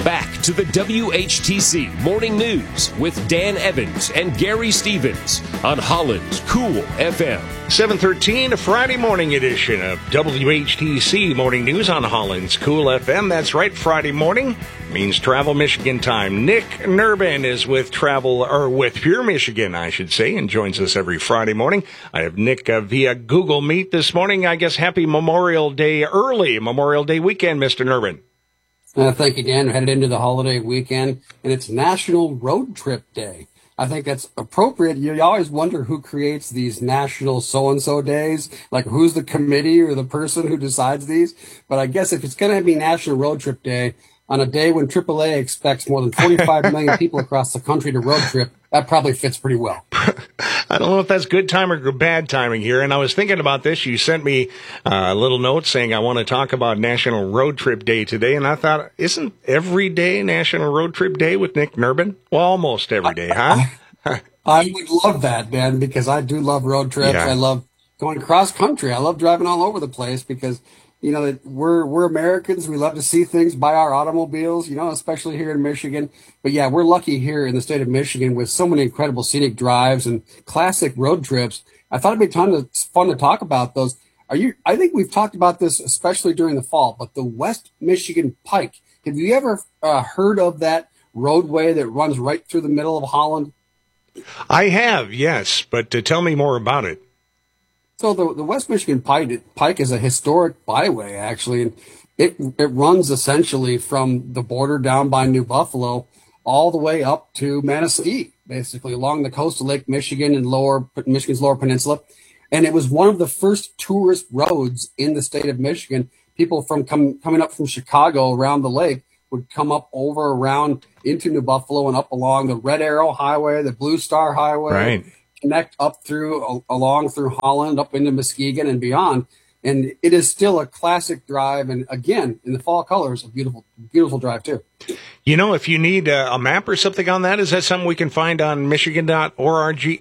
back to the WHTC Morning News with Dan Evans and Gary Stevens on Holland's Cool FM. 7:13, a Friday morning edition of WHTC Morning News on Holland's Cool FM. That's right, Friday morning means Travel Michigan time. Nick Nerbin is with Pure Michigan, I should say, and joins us every Friday morning. I have Nick via Google Meet this morning. I guess happy Memorial Day early, Memorial Day weekend, Mr. Nerbin. Thank you, Dan. We're headed into the holiday weekend, and it's National Road Trip Day. I think that's appropriate. You always wonder who creates these national so-and-so days, like who's the committee or the person who decides these. But I guess if it's going to be National Road Trip Day, on a day when AAA expects more than 45 million people across the country to road trip, that probably fits pretty well. I don't know if that's good timing or bad timing here. And I was thinking about this. You sent me a little note saying I want to talk about National Road Trip Day today. And I thought, isn't every day National Road Trip Day with Nick Nerbin? Well, almost every day, huh? I would love that, Dan, because I do love road trips. Yeah. I love going cross country. I love driving all over the place because you know, we're Americans. We love to see things by our automobiles, you know, especially here in Michigan. But yeah, we're lucky here in the state of Michigan with so many incredible scenic drives and classic road trips. I thought it'd be fun to talk about those. I think we've talked about this, especially during the fall, but the West Michigan Pike. Have you ever heard of that roadway that runs right through the middle of Holland? I have, yes, but tell me more about it. So the West Michigan Pike is a historic byway, actually, and it runs essentially from the border down by New Buffalo all the way up to Manistee, basically along the coast of Lake Michigan and Michigan's Lower Peninsula. And it was one of the first tourist roads in the state of Michigan. People from coming up from Chicago around the lake would come up over around into New Buffalo and up along the Red Arrow Highway, the Blue Star Highway. Right. Connect up along through Holland, up into Muskegon and beyond. And it is still a classic drive. And again, in the fall colors, a beautiful, beautiful drive too. You know, if you need a map or something on that, is that something we can find on michigan.org?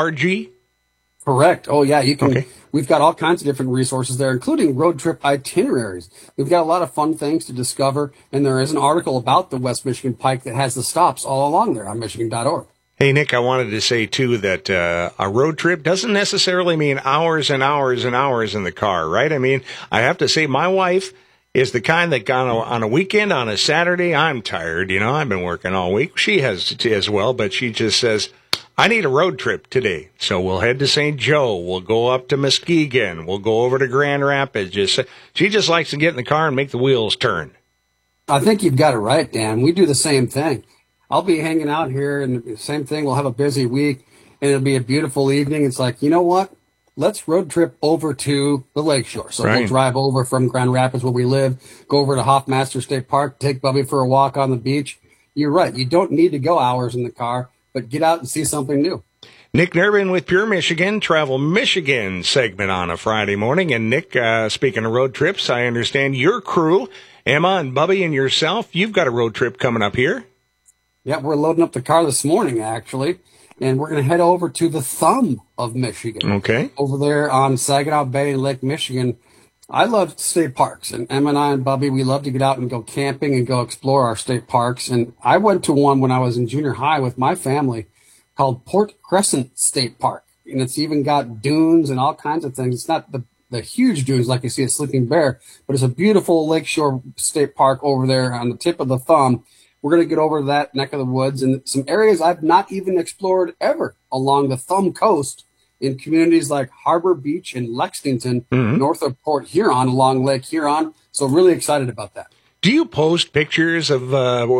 Correct. Oh yeah, you can. Okay. We've got all kinds of different resources there, including road trip itineraries. We've got a lot of fun things to discover. And there is an article about the West Michigan Pike that has the stops all along there on michigan.org. Hey, Nick, I wanted to say, too, that a road trip doesn't necessarily mean hours and hours and hours in the car, right? I mean, I have to say my wife is the kind that on a weekend, on a Saturday, I'm tired. You know, I've been working all week. She has as well, but she just says, I need a road trip today. So we'll head to St. Joe. We'll go up to Muskegon. We'll go over to Grand Rapids. She just likes to get in the car and make the wheels turn. I think you've got it right, Dan. We do the same thing. I'll be hanging out here, and the same thing. We'll have a busy week, and it'll be a beautiful evening. It's like, you know what? Let's road trip over to the lakeshore. So We'll drive over from Grand Rapids, where we live, go over to Hoffmaster State Park, take Bubby for a walk on the beach. You're right. You don't need to go hours in the car, but get out and see something new. Nick Nerbin with Pure Michigan, Travel Michigan segment on a Friday morning. And Nick, speaking of road trips, I understand your crew, Emma and Bubby and yourself, you've got a road trip coming up here. Yeah, we're loading up the car this morning, actually, and we're going to head over to the thumb of Michigan. Okay. Over there on Saginaw Bay in Lake Michigan. I love state parks, and Emma and I and Bubby, we love to get out and go camping and go explore our state parks. And I went to one when I was in junior high with my family called Port Crescent State Park, and it's even got dunes and all kinds of things. It's not the huge dunes like you see at Sleeping Bear, but it's a beautiful lakeshore state park over there on the tip of the thumb. We're going to get over to that neck of the woods and some areas I've not even explored ever along the Thumb Coast in communities like Harbor Beach and Lexington, north of Port Huron, along Lake Huron. So really excited about that. Do you post pictures of,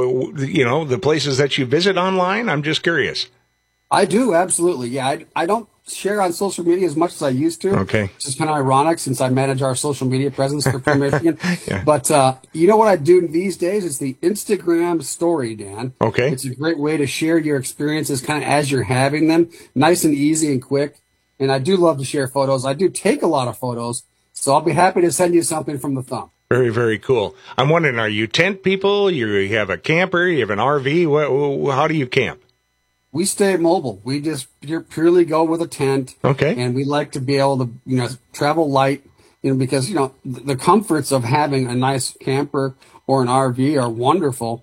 the places that you visit online? I'm just curious. I do, absolutely. Yeah, I don't share on social media as much as I used to. Okay. It's just kind of ironic since I manage our social media presence for Pure Michigan. Yeah. But you know what I do these days? It's the Instagram story, Dan. Okay. It's a great way to share your experiences kind of as you're having them. Nice and easy and quick. And I do love to share photos. I do take a lot of photos. So I'll be happy to send you something from the thumb. Very, very cool. I'm wondering, are you tent people? You have a camper? You have an RV? How do you camp? We stay mobile. We just purely go with a tent. Okay. And we like to be able to, travel light, because, the comforts of having a nice camper or an RV are wonderful.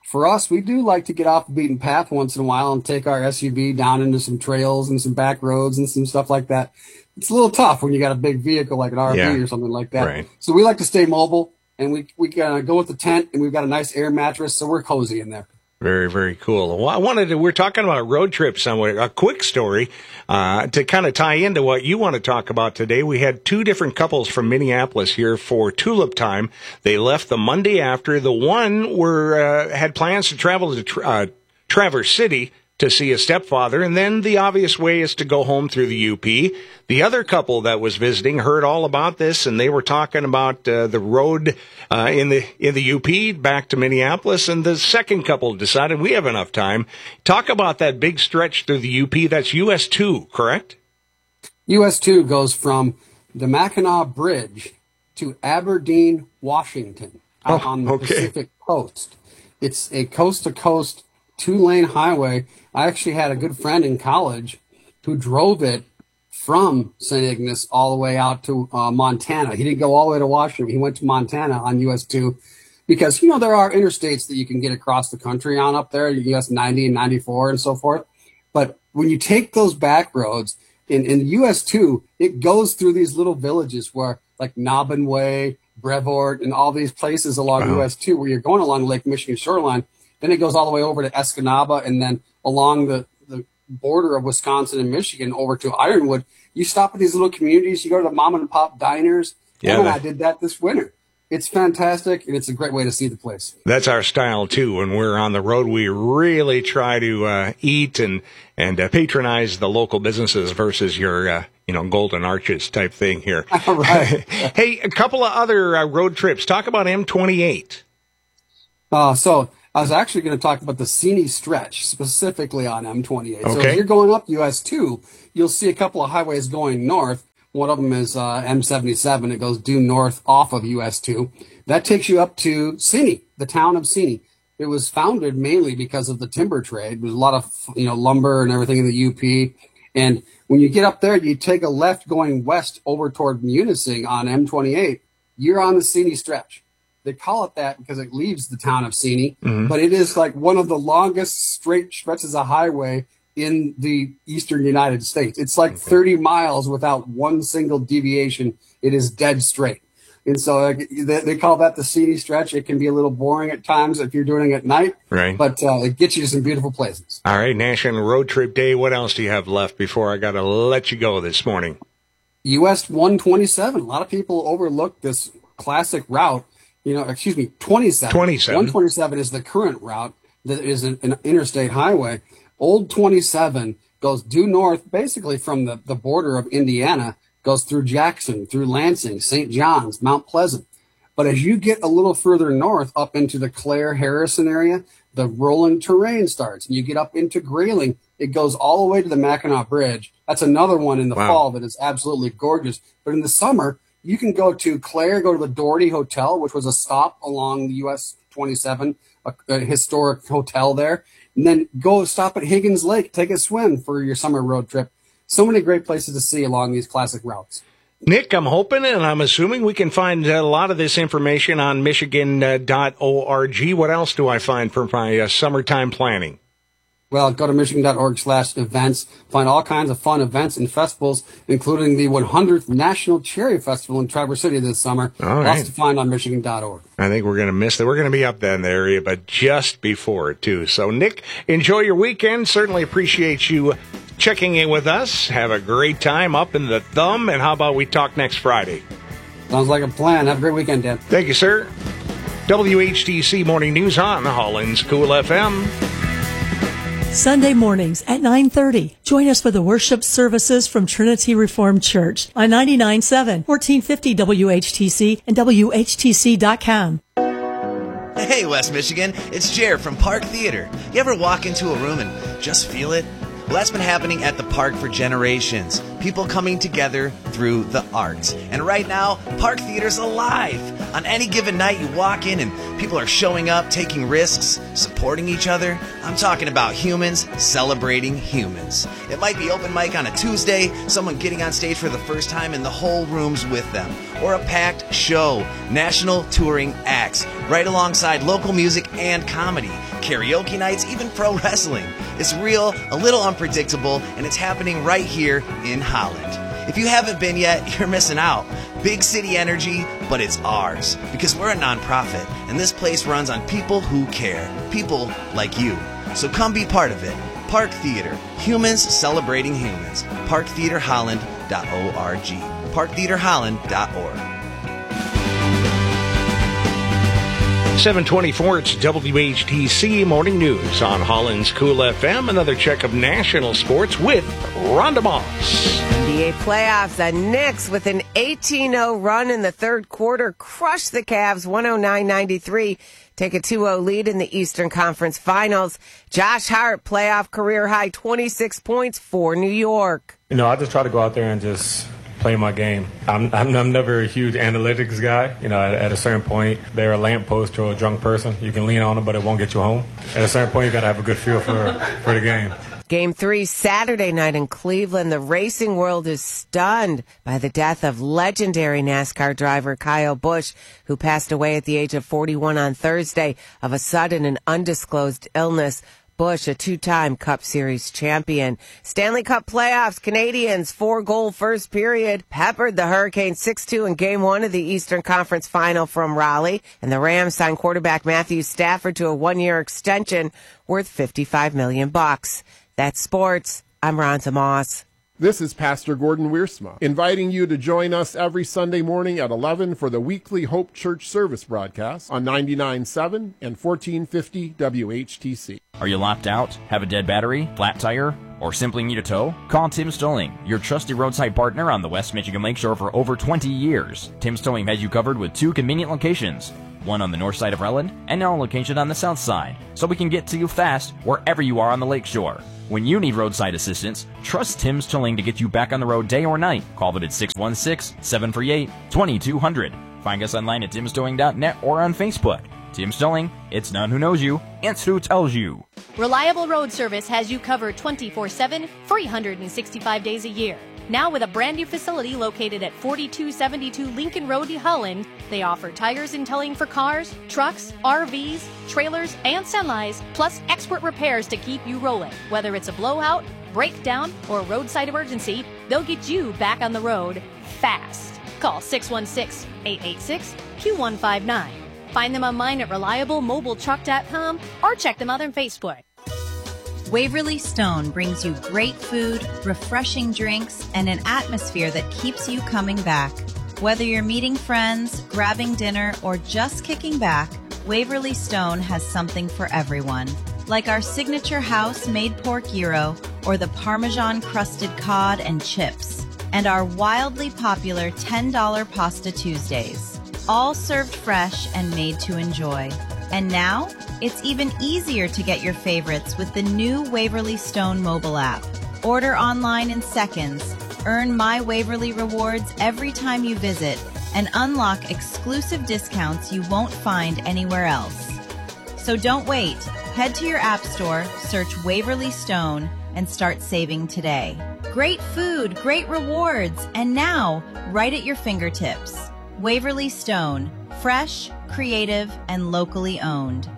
for us, we do like to get off the beaten path once in a while and take our SUV down into some trails and some back roads and some stuff like that. It's a little tough when you got a big vehicle like an RV or something like that. Right. So we like to stay mobile, and we go with the tent, and we've got a nice air mattress, so we're cozy in there. Very, very cool. Well, we're talking about a road trip somewhere. A quick story to kind of tie into what you want to talk about today. We had two different couples from Minneapolis here for Tulip Time. They left the Monday after. The one had plans to travel to Traverse City to see a stepfather, and then the obvious way is to go home through the UP. The other couple that was visiting heard all about this, and they were talking about the road in the UP back to Minneapolis, and the second couple decided we have enough time. Talk about that big stretch through the UP. That's US 2, correct? US 2 goes from the Mackinac Bridge to Aberdeen, Washington, out on the Pacific coast. It's a coast-to-coast 2-lane highway. I actually had a good friend in college who drove it from St. Ignace all the way out to Montana. He didn't go all the way to Washington. He went to Montana on US 2 because, there are interstates that you can get across the country on up there, US 90 and 94 and so forth. But when you take those back roads in US 2, it goes through these little villages where like Nobbin Way, Brevort, and all these places along US 2 where you're going along Lake Michigan shoreline. Then it goes all the way over to Escanaba, and then along the border of Wisconsin and Michigan over to Ironwood. You stop at these little communities. You go to the mom and pop diners. Yeah, and I did that this winter. It's fantastic, and it's a great way to see the place. That's our style, too. When we're on the road, we really try to eat and patronize the local businesses versus your Golden Arches type thing here. Right. Hey, a couple of other road trips. Talk about M28. So I was actually going to talk about the Seney stretch, specifically on M28. Okay. So if you're going up US 2, you'll see a couple of highways going north. One of them is M77. It goes due north off of US 2. That takes you up to Seney, the town of Seney. It was founded mainly because of the timber trade. There's a lot of lumber and everything in the UP. And when you get up there, you take a left going west over toward Munising on M28. You're on the Seney stretch. They call it that because it leaves the town of Seney, but it is like one of the longest straight stretches of highway in the eastern United States. It's like 30 miles without one single deviation. It is dead straight. And so they call that the Seney stretch. It can be a little boring at times if you're doing it at night, right? But it gets you to some beautiful places. All right, National Road Trip Day. What else do you have left before I got to let you go this morning? US 127. A lot of people overlook this classic route. 27. 127 is the current route that is an interstate highway. Old 27 goes due north, basically from the border of Indiana, goes through Jackson, through Lansing, St. John's, Mount Pleasant. But as you get a little further north up into the Clare Harrison area, the rolling terrain starts, and you get up into Grayling. It goes all the way to the Mackinac Bridge. That's another one in the fall that is absolutely gorgeous. But in the summer, you can go to Clare, go to the Doherty Hotel, which was a stop along the US 27, a historic hotel there, and then go stop at Higgins Lake, take a swim for your summer road trip. So many great places to see along these classic routes. Nick, I'm hoping and I'm assuming we can find a lot of this information on Michigan.org. What else do I find for my summertime planning? Well, go to Michigan.org/events. Find all kinds of fun events and festivals, including the 100th National Cherry Festival in Traverse City this summer. All right. Lots to find on Michigan.org. I think we're going to miss that. We're going to be up there in the area, but just before it, too. So, Nick, enjoy your weekend. Certainly appreciate you checking in with us. Have a great time up in the thumb. And how about we talk next Friday? Sounds like a plan. Have a great weekend, Dan. Thank you, sir. WHTC Morning News on Holland's Cool FM. Sunday mornings at 9:30. Join us for the worship services from Trinity Reformed Church on 99.7, 1450 WHTC and WHTC.com. Hey, West Michigan, it's Jer from Park Theater. You ever walk into a room and just feel it? Well, that's been happening at the park for generations. People coming together through the arts. And right now, Park Theater's alive. On any given night, you walk in and people are showing up, taking risks, supporting each other. I'm talking about humans celebrating humans. It might be open mic on a Tuesday, someone getting on stage for the first time and the whole room's with them. Or a packed show, national touring acts, right alongside local music and comedy, karaoke nights, even pro wrestling. It's real, a little unpredictable, and it's happening right here in Holland. If you haven't been yet, you're missing out. Big city energy, but it's ours. Because we're a nonprofit, and this place runs on people who care. People like you. So come be part of it. Park Theater. Humans celebrating humans. ParkTheaterHolland.org. ParkTheaterHolland.org. 724, it's WHTC Morning News on Holland's Cool FM. Another check of national sports with Rhonda Moss. NBA playoffs. The Knicks, with an 18-0 run in the third quarter, crushed the Cavs 109-93. Take a 2-0 lead in the Eastern Conference Finals. Josh Hart, playoff career high 26 points for New York. I just try to go out there and just play my game. I'm never a huge analytics guy. At a certain point, they're a lamppost or a drunk person. You can lean on them, but it won't get you home. At a certain point, you got to have a good feel for the game. Game 3 Saturday night in Cleveland. The racing world is stunned by the death of legendary NASCAR driver Kyle Busch, who passed away at the age of 41 on Thursday of a sudden and undisclosed illness. Busch, a two-time Cup Series champion. Stanley Cup playoffs, Canadians, 4-goal first period, peppered the Hurricanes 6-2 in Game 1 of the Eastern Conference Final from Raleigh. And the Rams signed quarterback Matthew Stafford to a one-year extension worth $55 million. That's sports. I'm Rhonda Moss. This is Pastor Gordon Wiersma, inviting you to join us every Sunday morning at 11 for the weekly Hope Church service broadcast on 99.7 and 1450 WHTC. Are you locked out, have a dead battery, flat tire, or simply need a tow? Call Tim's Towing, your trusted roadside partner on the West Michigan Lakeshore for over 20 years. Tim's Towing has you covered with 2 convenient locations, one on the north side of Relland and now a location on the south side, so we can get to you fast wherever you are on the lakeshore. When you need roadside assistance, trust Tim's Towing to get you back on the road day or night. Call them at 616-738-2200. Find us online at timstowing.net or on Facebook. Tim's Towing, it's none who knows you, it's who tells you. Reliable Road Service has you covered 24/7, 365 days a year. Now with a brand new facility located at 4272 Lincoln Road, Holland, they offer tires and towing for cars, trucks, RVs, trailers, and semis, plus expert repairs to keep you rolling. Whether it's a blowout, breakdown, or roadside emergency, they'll get you back on the road fast. Call 616-886-Q159. Find them online at reliablemobiletruck.com or check them out on Facebook. Waverly Stone brings you great food, refreshing drinks, and an atmosphere that keeps you coming back. Whether you're meeting friends, grabbing dinner, or just kicking back, Waverly Stone has something for everyone. Like our signature house-made pork gyro or the Parmesan-crusted cod and chips, and our wildly popular $10 Pasta Tuesdays. All served fresh and made to enjoy. And now, it's even easier to get your favorites with the new Waverly Stone mobile app. Order online in seconds, earn My Waverly rewards every time you visit, and unlock exclusive discounts you won't find anywhere else. So don't wait. Head to your app store, search Waverly Stone, and start saving today. Great food, great rewards, and now, right at your fingertips. Waverly Stone, fresh, creative, and locally owned.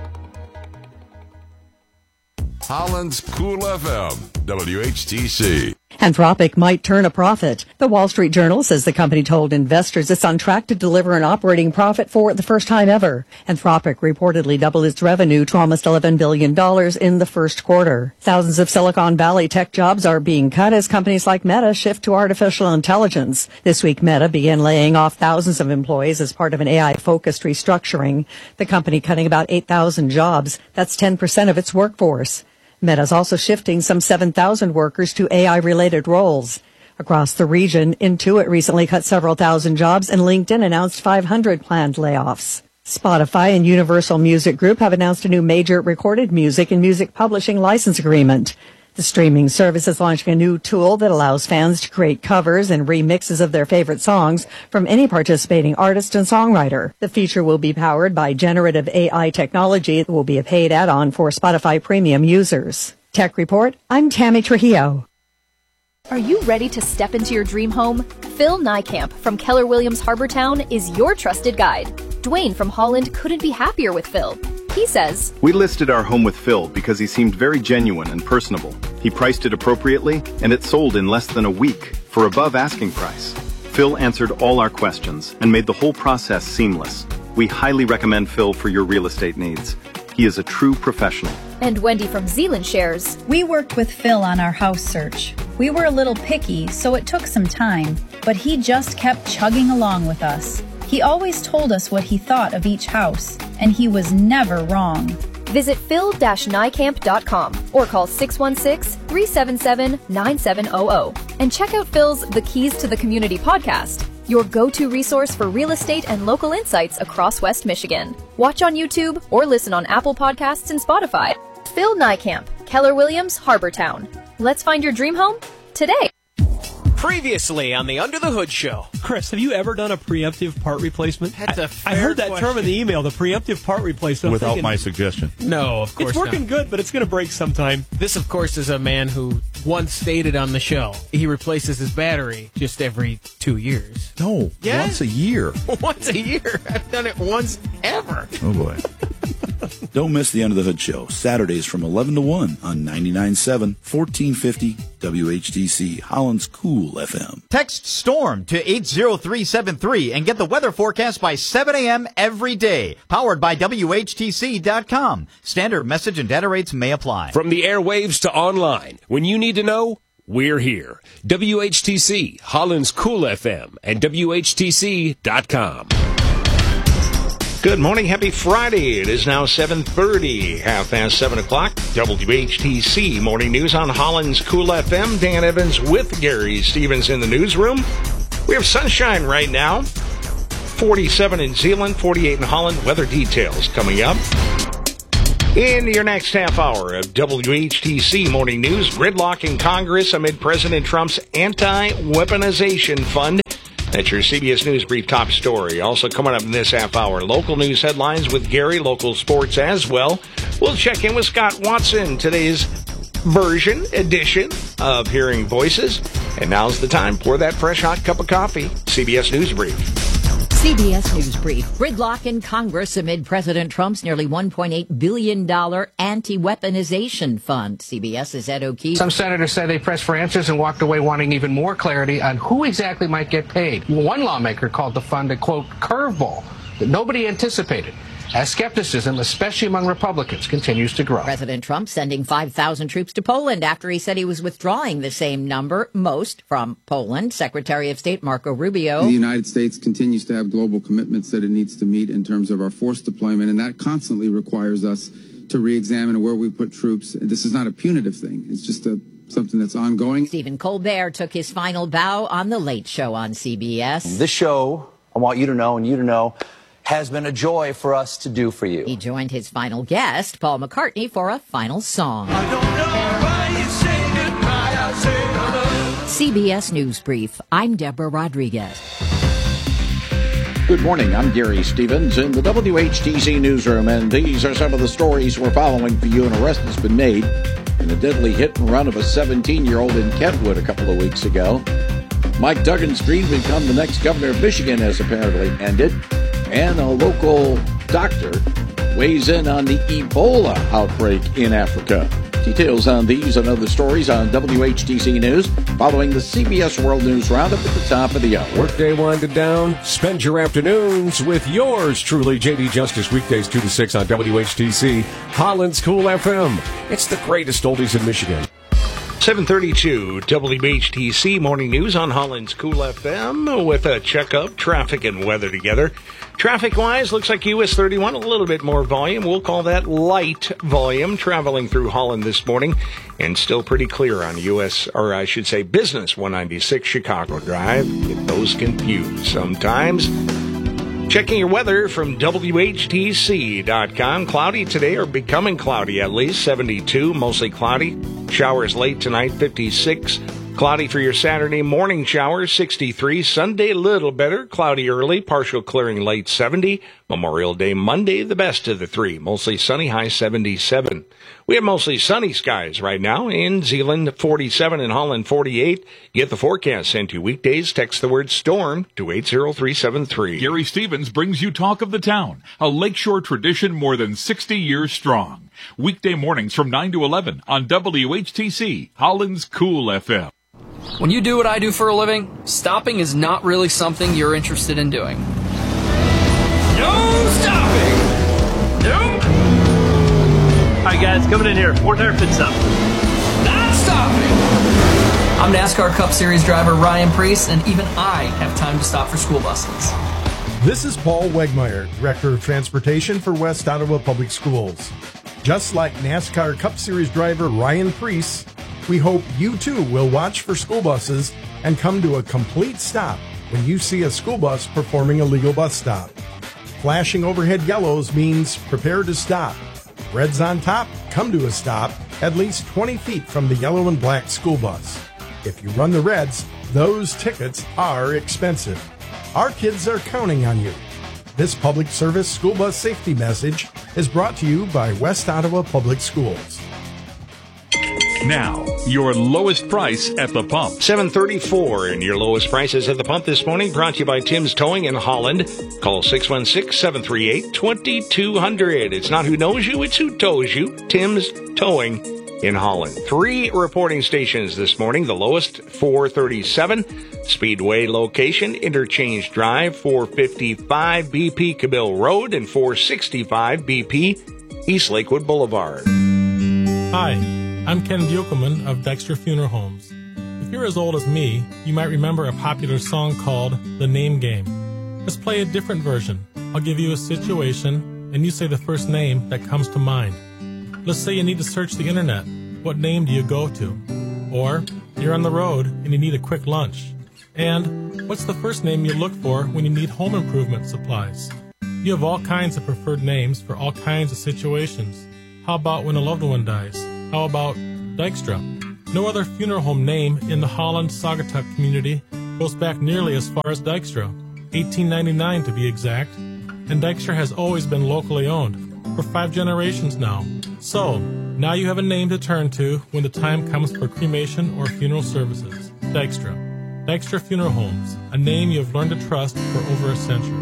Holland's Cool FM, WHTC. Anthropic might turn a profit. The Wall Street Journal says the company told investors it's on track to deliver an operating profit for the first time ever. Anthropic reportedly doubled its revenue to almost $11 billion in the first quarter. Thousands of Silicon Valley tech jobs are being cut as companies like Meta shift to artificial intelligence. This week, Meta began laying off thousands of employees as part of an AI-focused restructuring. The company cutting about 8,000 jobs. That's 10% of its workforce. Meta's also shifting some 7,000 workers to AI-related roles. Across the region, Intuit recently cut several thousand jobs, and LinkedIn announced 500 planned layoffs. Spotify and Universal Music Group have announced a new major recorded music and music publishing license agreement. The streaming service is launching a new tool that allows fans to create covers and remixes of their favorite songs from any participating artist and songwriter. The feature will be powered by generative AI technology that will be a paid add-on for Spotify Premium users. Tech Report, I'm Tammy Trujillo. Are you ready to step into your dream home? Phil Niekamp from Keller Williams Harbortown is your trusted guide. Dwayne from Holland couldn't be happier with Phil. He says, "We listed our home with Phil because he seemed very genuine and personable. He priced it appropriately, and it sold in less than a week for above asking price. Phil answered all our questions and made the whole process seamless. We highly recommend Phil for your real estate needs. He is a true professional." And Wendy from Zealand shares, "We worked with Phil on our house search. We were a little picky, so it took some time, but he just kept chugging along with us. He always told us what he thought of each house, and he was never wrong." Visit phil-niekamp.com or call 616-377-9700 and check out Phil's The Keys to the Community podcast, your go-to resource for real estate and local insights across West Michigan. Watch on YouTube or listen on Apple Podcasts and Spotify. Phil Niekamp, Keller Williams, Harbortown. Let's find your dream home today. Previously on the Under the Hood Show. Chris, have you ever done a preemptive part replacement? That's a fair I heard that question. term in the email, the preemptive part replacement. Without my suggestion. No, of course it's working not. good, but it's going to break sometime. This, of course, is a man who once stated on the show he replaces his battery just every 2 years. No, Yeah? once a year. Once a year. I've done it once ever. Oh, boy. Don't miss the Under the Hood Show, Saturdays from 11 to 1 on 99.7, 1450 WHTC, Holland's Cool FM. Text STORM to 80373 and get the weather forecast by 7 a.m. every day. Powered by WHTC.com. Standard message and data rates may apply. From the airwaves to online, when you need to know, we're here. WHTC, Holland's Cool FM, and WHTC.com. Good morning. Happy Friday. It is now 7:30, half past 7 o'clock. WHTC Morning News on Holland's Cool FM. Dan Evans with Gary Stevens in the newsroom. We have sunshine right now. 47 in Zeeland, 48 in Holland. Weather details coming up. In your next half hour of WHTC Morning News, gridlock in Congress amid President Trump's anti-weaponization fund. That's your CBS News Brief top story. Also coming up in this half hour, local news headlines with Gary, local sports as well. We'll check in with Scott Watson, today's edition of Hearing Voices. And now's the time for that fresh hot cup of coffee. CBS News Brief. CBS News Brief. Gridlock in Congress amid President Trump's nearly $1.8 billion anti-weaponization fund. CBS's Ed O'Keefe. Some senators say they pressed for answers and walked away wanting even more clarity on who exactly might get paid. One lawmaker called the fund a, quote, curveball that nobody anticipated, as skepticism, especially among Republicans, continues to grow. President Trump sending 5,000 troops to Poland after he said he was withdrawing the same number, most from Poland. Secretary of State Marco Rubio. The United States continues to have global commitments that it needs to meet in terms of our force deployment, and that constantly requires us to re-examine where we put troops. This is not a punitive thing. It's just something that's ongoing. Stephen Colbert took his final bow on The Late Show on CBS. This show, I want you to know and you to know, has been a joy for us to do for you. He joined his final guest, Paul McCartney, for a final song. CBS News Brief. I'm Deborah Rodriguez. Good morning. I'm Gary Stevens in the WHTC newsroom, and these are some of the stories we're following for you. An arrest has been made in a deadly hit and run of a 17-year-old in Kentwood a couple of weeks ago. Mike Duggan's dream to become the next governor of Michigan has apparently ended. And a local doctor weighs in on the Ebola outbreak in Africa. Details on these and other stories on WHTC News following the CBS World News Roundup at the top of the hour. Workday winded down. Spend your afternoons with yours truly, JD Justice, weekdays 2 to 6 on WHTC, Holland's Cool FM. It's the greatest oldies in Michigan. 7:32 WHTC Morning News on Holland's Cool FM with a checkup, traffic and weather together. Traffic-wise, looks like US 31, a little bit more volume. We'll call that light volume traveling through Holland this morning, and still pretty clear on Business 196 Chicago Drive. Get those confused sometimes. Checking your weather from WHTC.com. Cloudy today, or becoming cloudy at least. 72, mostly cloudy. Showers late tonight, 56. Cloudy for your Saturday morning showers, 63. Sunday, little better. Cloudy early, partial clearing late, 70. Memorial Day Monday, the best of the three. Mostly sunny, high 77. We have mostly sunny skies right now. In Zeeland, 47. In Holland, 48. Get the forecast sent to you weekdays. Text the word storm to 80373. Gary Stevens brings you Talk of the Town, a lakeshore tradition more than 60 years strong. Weekday mornings from 9 to 11 on WHTC, Holland's Cool FM. When you do what I do for a living, stopping is not really something you're interested in doing. No stopping! Nope! Alright guys, coming in here. 4 tire pit stop. Not stopping! I'm NASCAR Cup Series driver Ryan Preece, and even I have time to stop for school buses. This is Paul Wegmeyer, Director of Transportation for West Ottawa Public Schools. Just like NASCAR Cup Series driver Ryan Preece, we hope you too will watch for school buses and come to a complete stop when you see a school bus performing a legal bus stop. Flashing overhead yellows means prepare to stop. Reds on top, come to a stop at least 20 feet from the yellow and black school bus. If you run the reds, those tickets are expensive. Our kids are counting on you. This public service school bus safety message is brought to you by West Ottawa Public Schools. Now, your lowest price at the pump. 734, and your lowest prices at the pump this morning brought to you by Tim's Towing in Holland. Call 616-738-2200. It's not who knows you, it's who tows you. Tim's Towing in Holland. 3 reporting stations this morning. The lowest, 437. Speedway location, Interchange Drive, 455 BP Cabill Road, and 465 BP East Lakewood Boulevard. Hi. I'm Ken Buchelman of Dexter Funeral Homes. If you're as old as me, you might remember a popular song called The Name Game. Let's play a different version. I'll give you a situation, and you say the first name that comes to mind. Let's say you need to search the internet. What name do you go to? Or you're on the road and you need a quick lunch. And what's the first name you look for when you need home improvement supplies? You have all kinds of preferred names for all kinds of situations. How about when a loved one dies? How about Dykstra? No other funeral home name in the Holland Saugatuck community goes back nearly as far as Dykstra, 1899 to be exact, and Dykstra has always been locally owned, for 5 generations now. So, now you have a name to turn to when the time comes for cremation or funeral services. Dykstra. Dykstra Funeral Homes, a name you have learned to trust for over a century.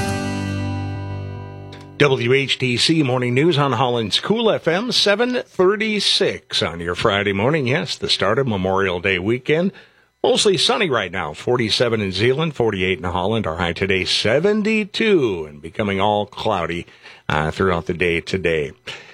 WHTC Morning News on Holland's Cool FM, 736 on your Friday morning. Yes, the start of Memorial Day weekend. Mostly sunny right now, 47 in Zeeland, 48 in Holland. Our high today, 72, and becoming all cloudy throughout the day today.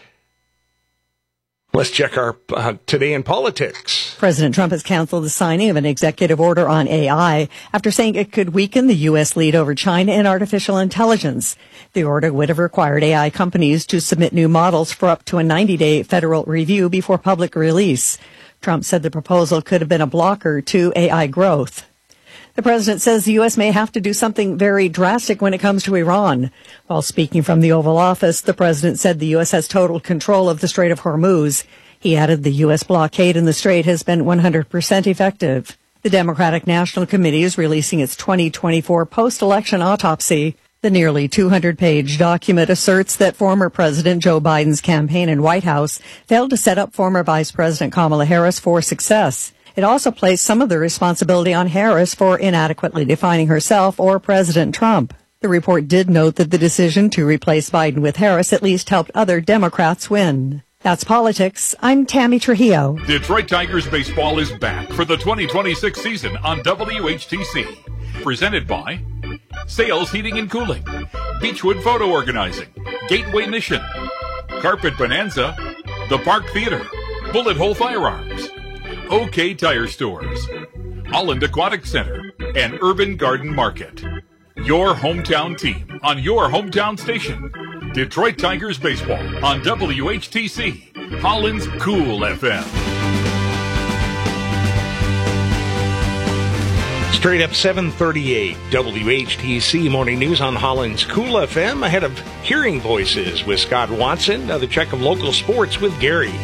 Let's check our Today in Politics. President Trump has canceled the signing of an executive order on AI after saying it could weaken the U.S. lead over China in artificial intelligence. The order would have required AI companies to submit new models for up to a 90-day federal review before public release. Trump said the proposal could have been a blocker to AI growth. The president says the U.S. may have to do something very drastic when it comes to Iran. While speaking from the Oval Office, the president said the U.S. has total control of the Strait of Hormuz. He added the U.S. blockade in the strait has been 100% effective. The Democratic National Committee is releasing its 2024 post-election autopsy. The nearly 200-page document asserts that former President Joe Biden's campaign and White House failed to set up former Vice President Kamala Harris for success. It also placed some of the responsibility on Harris for inadequately defining herself or President Trump. The report did note that the decision to replace Biden with Harris at least helped other Democrats win. That's politics. I'm Tammy Trujillo. Detroit Tigers baseball is back for the 2026 season on WHTC. Presented by Sales Heating and Cooling, Beechwood Photo Organizing, Gateway Mission, Carpet Bonanza, The Park Theater, Bullet Hole Firearms, OK Tire Stores, Holland Aquatic Center, and Urban Garden Market. Your hometown team on your hometown station. Detroit Tigers baseball on WHTC, Holland's Cool FM. Straight up 7:38, WHTC Morning News on Holland's Cool FM. Ahead of Hearing Voices with Scott Watson. Now the check of local sports with Gary.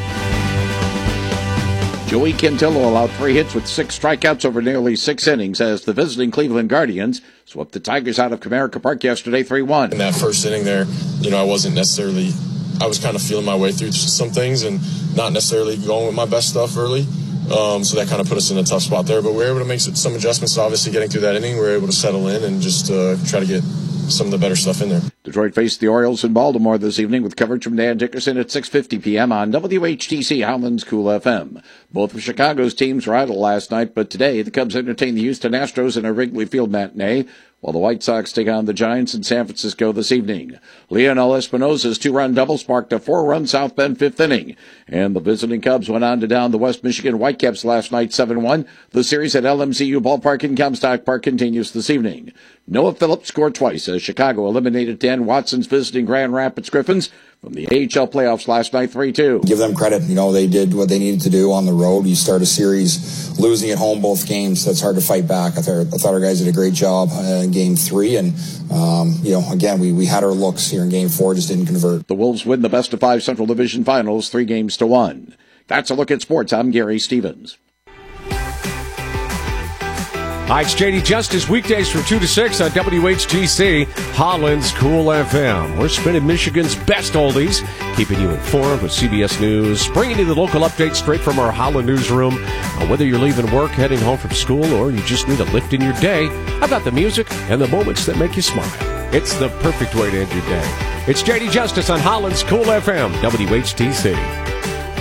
Joey Cantillo allowed 3 hits with 6 strikeouts over nearly 6 innings as the visiting Cleveland Guardians swept the Tigers out of Comerica Park yesterday 3-1. In that first inning there, I was kind of feeling my way through some things and not necessarily going with my best stuff early. So that kind of put us in a tough spot there. But we were able to make some adjustments, obviously, getting through that inning. We were able to settle in and just try to get some of the better stuff in there. Detroit faced the Orioles in Baltimore this evening with coverage from Dan Dickerson at 6:50 p.m. on WHTC Holland's Cool FM. Both of Chicago's teams were idle last night, but today the Cubs entertain the Houston Astros in a Wrigley Field matinee, while the White Sox take on the Giants in San Francisco this evening. Leonel Espinosa's 2-run double sparked a 4-run South Bend 5th inning, and the visiting Cubs went on to down the West Michigan Whitecaps last night 7-1. The series at LMCU Ballpark in Comstock Park continues this evening. Noah Phillips scored twice as Chicago eliminated Dan Watson's visiting Grand Rapids Griffins from the AHL playoffs last night 3-2. Give them credit. They did what they needed to do on the road. You start a series losing at home both games. That's hard to fight back. I thought our guys did a great job in Game 3. And, again, we had our looks here in Game 4, just didn't convert. The Wolves win the best-of-5 Central Division Finals 3-1. That's a look at sports. I'm Gary Stevens. Hi, it's JD Justice, weekdays from 2 to 6 on WHTC, Holland's Cool FM. We're spinning Michigan's best oldies, keeping you informed with CBS News, bringing you the local updates straight from our Holland newsroom. Whether you're leaving work, heading home from school, or you just need a lift in your day, I've got the music and the moments that make you smile. It's the perfect way to end your day. It's JD Justice on Holland's Cool FM, WHTC.